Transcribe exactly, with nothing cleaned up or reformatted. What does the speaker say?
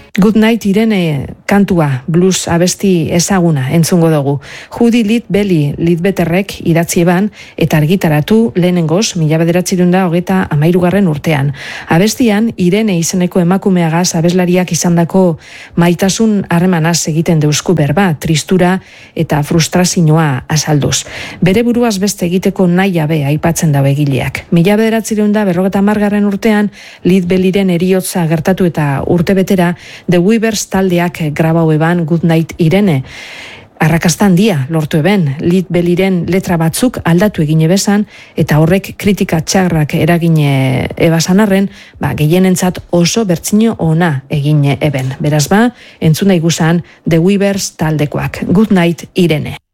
Good Night Irene kantua, blues abesti ezaguna entzungo dugu. Judy Leadbelly Leadbetterrek idatzi eban eta argitaratu lehenengoz, mila bederatziehun eta hogeita hamahirugarren urtean. Abestian, Irene izeneko emakumeagaz abeslariak izandako maitasun harremanaz egiten deusku berba, tristura eta frustrazioa azalduz. Bere buruaz beste egiteko nahi jabe aipatzen dabe egileak. Mila bederatziehun eta berrogeita hamargarren urtean, Leadbellyren heriotza gertatu eta urte betera, The Weavers taldeak grabau eban Good Night Irene. Arrakasta handia lortu eben, Leadbellyren letra batzuk aldatu egine bezan, eta horrek kritika txarrak eragine ebasan arren, ba, gehienentzat oso bertzino ona egine eben. Beraz ba, entzuna igusan The Weavers taldekoak. Good Night Irene.